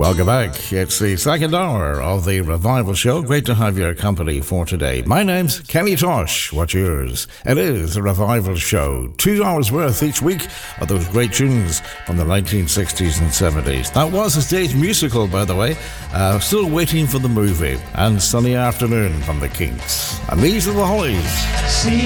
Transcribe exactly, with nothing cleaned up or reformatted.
Welcome back. It's the second hour of the Revival Show. Great to have your company for today. My name's Kenny Tosh. What's yours? It is the Revival Show. Two hours worth each week of those great tunes from the nineteen sixties and seventies. That was a stage musical, by the way. Uh, still waiting for the movie. And Sunny Afternoon from the Kinks. And these are the Hollies.